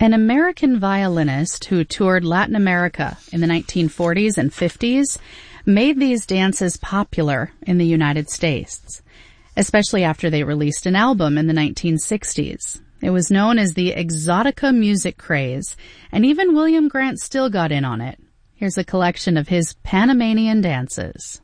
An American violinist who toured Latin America in the 1940s and 50s made these dances popular in the United States, especially after they released an album in the 1960s. It was known as the Exotica music craze, and even William Grant Still got in on it. Here's a collection of his Panamanian dances.